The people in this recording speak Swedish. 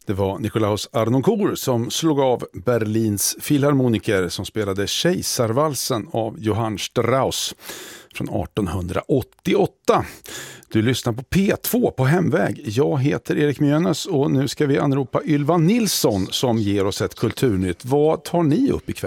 Det var Nikolaus Harnoncourt som slog av Berlins filharmoniker som spelade Kejsarvalsen av Johann Strauss från 1888. Du lyssnar på P2 på Hemväg. Jag heter Erik Mjönes och nu ska vi anropa Ylva Nilsson som ger oss ett kulturnytt. Vad tar ni upp ikväll?